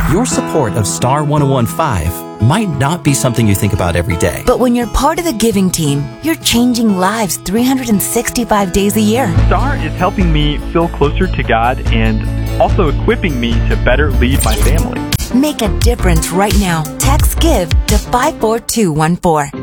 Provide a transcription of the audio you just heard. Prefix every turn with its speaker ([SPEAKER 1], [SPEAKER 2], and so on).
[SPEAKER 1] Your support of Star 1015 might not be something you think about every day.
[SPEAKER 2] But when you're part of the giving team, you're changing lives 365 days a year.
[SPEAKER 3] Star is helping me feel closer to God and also equipping me to better lead my family.
[SPEAKER 2] Make a difference right now. Text GIVE to 54214.